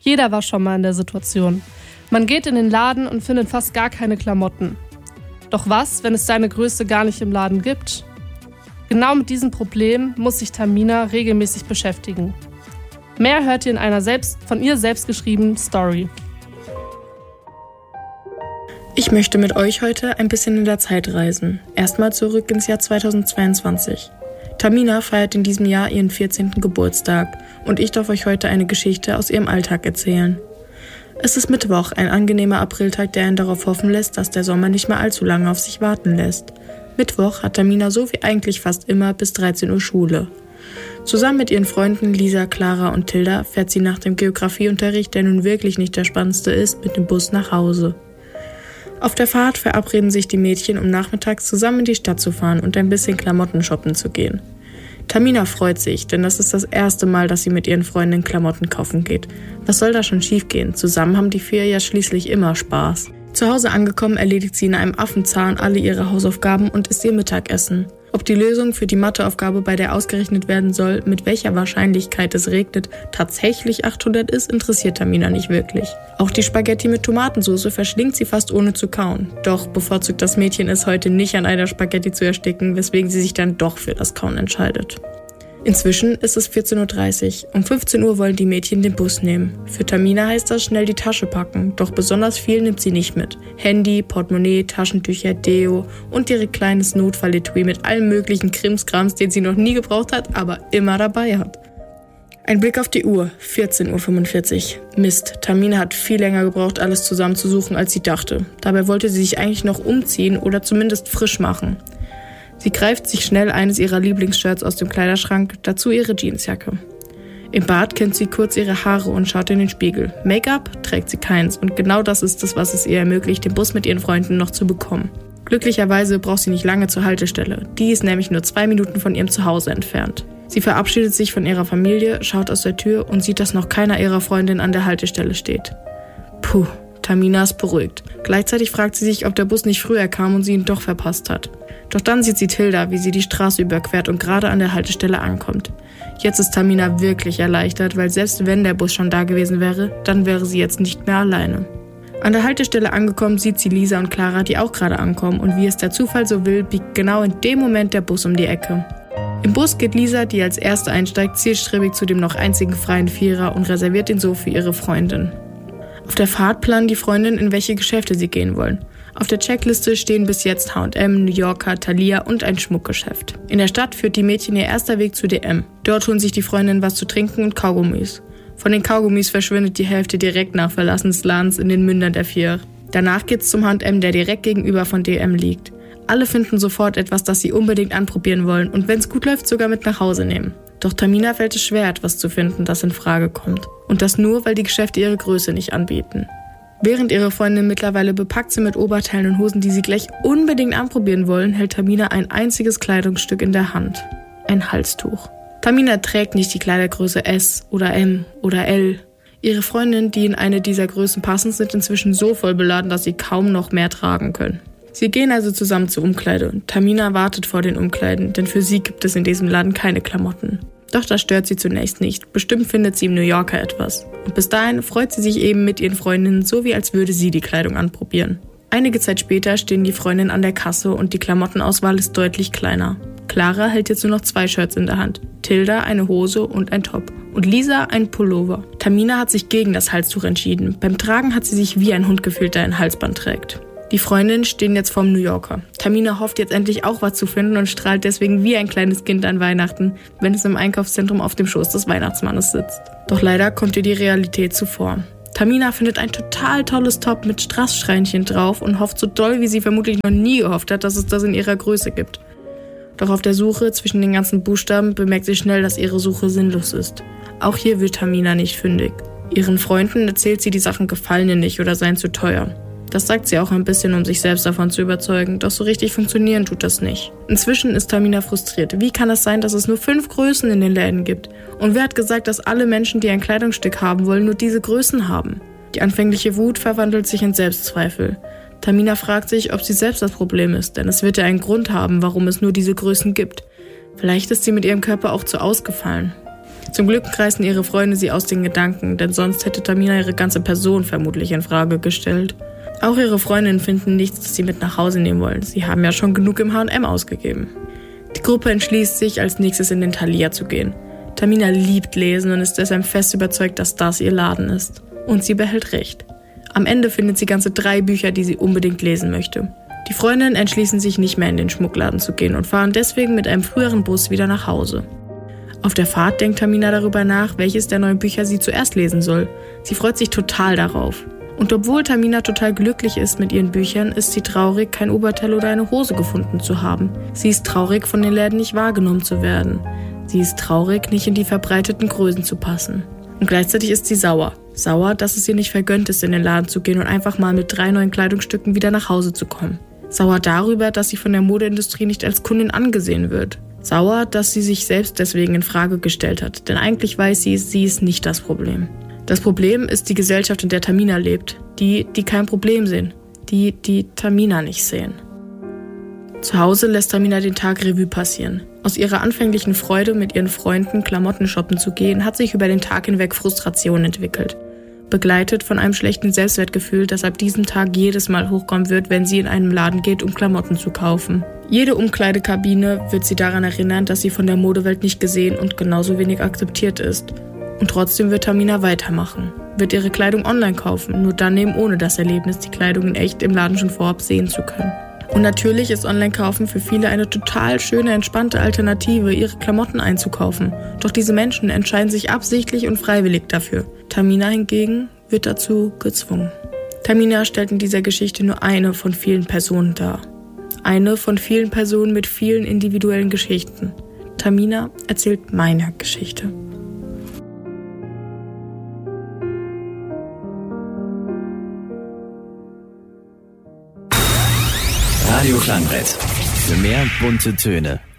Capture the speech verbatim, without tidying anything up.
Jeder war schon mal in der Situation. Man geht in den Laden und findet fast gar keine Klamotten. Doch was, wenn es deine Größe gar nicht im Laden gibt? Genau mit diesem Problem muss sich Tamina regelmäßig beschäftigen. Mehr hört ihr in einer selbst, von ihr selbst geschriebenen Story. Ich möchte mit euch heute ein bisschen in der Zeit reisen. Erstmal zurück ins Jahr zweitausendzweiundzwanzig. Tamina feiert in diesem Jahr ihren vierzehnten Geburtstag und ich darf euch heute eine Geschichte aus ihrem Alltag erzählen. Es ist Mittwoch, ein angenehmer Apriltag, der einen darauf hoffen lässt, dass der Sommer nicht mehr allzu lange auf sich warten lässt. Mittwoch hat Tamina so wie eigentlich fast immer bis dreizehn Uhr Schule. Zusammen mit ihren Freunden Lisa, Clara und Tilda fährt sie nach dem Geografieunterricht, der nun wirklich nicht der spannendste ist, mit dem Bus nach Hause. Auf der Fahrt verabreden sich die Mädchen, um nachmittags zusammen in die Stadt zu fahren und ein bisschen Klamotten shoppen zu gehen. Tamina freut sich, denn das ist das erste Mal, dass sie mit ihren Freundinnen Klamotten kaufen geht. Was soll da schon schiefgehen? Zusammen haben die vier ja schließlich immer Spaß. Zu Hause angekommen, erledigt sie in einem Affenzahn alle ihre Hausaufgaben und isst ihr Mittagessen. Ob die Lösung für die Matheaufgabe, bei der ausgerechnet werden soll, mit welcher Wahrscheinlichkeit es regnet, tatsächlich achthundert ist, interessiert Tamina nicht wirklich. Auch die Spaghetti mit Tomatensauce verschlingt sie fast ohne zu kauen. Doch bevorzugt das Mädchen es heute nicht, an einer Spaghetti zu ersticken, weswegen sie sich dann doch für das Kauen entscheidet. Inzwischen ist es vierzehn Uhr dreißig. Um fünfzehn Uhr wollen die Mädchen den Bus nehmen. Für Tamina heißt das schnell die Tasche packen, doch besonders viel nimmt sie nicht mit. Handy, Portemonnaie, Taschentücher, Deo und ihr kleines Notfalletui mit allen möglichen Krimskrams, den sie noch nie gebraucht hat, aber immer dabei hat. Ein Blick auf die Uhr, vierzehn Uhr fünfundvierzig. Mist, Tamina hat viel länger gebraucht, alles zusammenzusuchen, als sie dachte. Dabei wollte sie sich eigentlich noch umziehen oder zumindest frisch machen. Sie greift sich schnell eines ihrer Lieblingsshirts aus dem Kleiderschrank, dazu ihre Jeansjacke. Im Bad kämmt sie kurz ihre Haare und schaut in den Spiegel. Make-up trägt sie keins und genau das ist es, was es ihr ermöglicht, den Bus mit ihren Freunden noch zu bekommen. Glücklicherweise braucht sie nicht lange zur Haltestelle. Die ist nämlich nur zwei Minuten von ihrem Zuhause entfernt. Sie verabschiedet sich von ihrer Familie, schaut aus der Tür und sieht, dass noch keiner ihrer Freundinnen an der Haltestelle steht. Puh, Tamina ist beruhigt. Gleichzeitig fragt sie sich, ob der Bus nicht früher kam und sie ihn doch verpasst hat. Doch dann sieht sie Tilda, wie sie die Straße überquert und gerade an der Haltestelle ankommt. Jetzt ist Tamina wirklich erleichtert, weil selbst wenn der Bus schon da gewesen wäre, dann wäre sie jetzt nicht mehr alleine. An der Haltestelle angekommen, sieht sie Lisa und Clara, die auch gerade ankommen, und wie es der Zufall so will, biegt genau in dem Moment der Bus um die Ecke. Im Bus geht Lisa, die als Erste einsteigt, zielstrebig zu dem noch einzigen freien Vierer und reserviert den so für ihre Freundin. Auf der Fahrt planen die Freundinnen, in welche Geschäfte sie gehen wollen. Auf der Checkliste stehen bis jetzt H und M, New Yorker, Thalia und ein Schmuckgeschäft. In der Stadt führt die Mädchen ihr erster Weg zu D M. Dort holen sich die Freundinnen was zu trinken und Kaugummis. Von den Kaugummis verschwindet die Hälfte direkt nach Verlassen des Ladens in den Mündern der vier. Danach geht's zum H und M, der direkt gegenüber von D M liegt. Alle finden sofort etwas, das sie unbedingt anprobieren wollen und wenn's gut läuft, sogar mit nach Hause nehmen. Doch Tamina fällt es schwer, etwas zu finden, das in Frage kommt. Und das nur, weil die Geschäfte ihre Größe nicht anbieten. Während ihre Freundinnen mittlerweile bepackt sind mit Oberteilen und Hosen, die sie gleich unbedingt anprobieren wollen, hält Tamina ein einziges Kleidungsstück in der Hand. Ein Halstuch. Tamina trägt nicht die Kleidergröße S oder M oder L. Ihre Freundinnen, die in eine dieser Größen passen, sind inzwischen so voll beladen, dass sie kaum noch mehr tragen können. Sie gehen also zusammen zur Umkleide. Tamina wartet vor den Umkleiden, denn für sie gibt es in diesem Laden keine Klamotten. Doch das stört sie zunächst nicht. Bestimmt findet sie im New Yorker etwas. Und bis dahin freut sie sich eben mit ihren Freundinnen, so wie als würde sie die Kleidung anprobieren. Einige Zeit später stehen die Freundinnen an der Kasse und die Klamottenauswahl ist deutlich kleiner. Clara hält jetzt nur noch zwei Shirts in der Hand. Tilda eine Hose und ein Top. Und Lisa ein Pullover. Tamina hat sich gegen das Halstuch entschieden. Beim Tragen hat sie sich wie ein Hund gefühlt, der ein Halsband trägt. Die Freundinnen stehen jetzt vorm New Yorker. Tamina hofft jetzt endlich auch was zu finden und strahlt deswegen wie ein kleines Kind an Weihnachten, wenn es im Einkaufszentrum auf dem Schoß des Weihnachtsmannes sitzt. Doch leider kommt ihr die Realität zuvor. Tamina findet ein total tolles Top mit Strassschreinchen drauf und hofft so doll, wie sie vermutlich noch nie gehofft hat, dass es das in ihrer Größe gibt. Doch auf der Suche zwischen den ganzen Buchstaben bemerkt sie schnell, dass ihre Suche sinnlos ist. Auch hier wird Tamina nicht fündig. Ihren Freunden erzählt sie, die Sachen gefallen ihr nicht oder seien zu teuer. Das sagt sie auch ein bisschen, um sich selbst davon zu überzeugen, doch so richtig funktionieren tut das nicht. Inzwischen ist Tamina frustriert. Wie kann es sein, dass es nur fünf Größen in den Läden gibt? Und wer hat gesagt, dass alle Menschen, die ein Kleidungsstück haben wollen, nur diese Größen haben? Die anfängliche Wut verwandelt sich in Selbstzweifel. Tamina fragt sich, ob sie selbst das Problem ist, denn es wird ja einen Grund haben, warum es nur diese Größen gibt. Vielleicht ist sie mit ihrem Körper auch zu ausgefallen. Zum Glück reißen ihre Freunde sie aus den Gedanken, denn sonst hätte Tamina ihre ganze Person vermutlich in Frage gestellt. Auch ihre Freundinnen finden nichts, das sie mit nach Hause nehmen wollen. Sie haben ja schon genug im H und M ausgegeben. Die Gruppe entschließt sich, als nächstes in den Thalia zu gehen. Tamina liebt Lesen und ist deshalb fest überzeugt, dass das ihr Laden ist. Und sie behält recht. Am Ende findet sie ganze drei Bücher, die sie unbedingt lesen möchte. Die Freundinnen entschließen sich, nicht mehr in den Schmuckladen zu gehen und fahren deswegen mit einem früheren Bus wieder nach Hause. Auf der Fahrt denkt Tamina darüber nach, welches der neuen Bücher sie zuerst lesen soll. Sie freut sich total darauf. Und obwohl Tamina total glücklich ist mit ihren Büchern, ist sie traurig, kein Oberteil oder eine Hose gefunden zu haben. Sie ist traurig, von den Läden nicht wahrgenommen zu werden. Sie ist traurig, nicht in die verbreiteten Größen zu passen. Und gleichzeitig ist sie sauer. Sauer, dass es ihr nicht vergönnt ist, in den Laden zu gehen und einfach mal mit drei neuen Kleidungsstücken wieder nach Hause zu kommen. Sauer darüber, dass sie von der Modeindustrie nicht als Kundin angesehen wird. Sauer, dass sie sich selbst deswegen in Frage gestellt hat, denn eigentlich weiß sie, sie ist nicht das Problem. Das Problem ist die Gesellschaft, in der Tamina lebt, die, die kein Problem sehen, die, die Tamina nicht sehen. Zu Hause lässt Tamina den Tag Revue passieren. Aus ihrer anfänglichen Freude, mit ihren Freunden Klamotten shoppen zu gehen, hat sich über den Tag hinweg Frustration entwickelt. Begleitet von einem schlechten Selbstwertgefühl, das ab diesem Tag jedes Mal hochkommen wird, wenn sie in einen Laden geht, um Klamotten zu kaufen. Jede Umkleidekabine wird sie daran erinnern, dass sie von der Modewelt nicht gesehen und genauso wenig akzeptiert ist. Und trotzdem wird Tamina weitermachen, wird ihre Kleidung online kaufen, nur dann eben ohne das Erlebnis, die Kleidung in echt im Laden schon vorab sehen zu können. Und natürlich ist Online-Kaufen für viele eine total schöne, entspannte Alternative, ihre Klamotten einzukaufen. Doch diese Menschen entscheiden sich absichtlich und freiwillig dafür. Tamina hingegen wird dazu gezwungen. Tamina stellt in dieser Geschichte nur eine von vielen Personen dar. Eine von vielen Personen mit vielen individuellen Geschichten. Tamina erzählt meine Geschichte. Radio Klangbrett. Für mehr bunte Töne.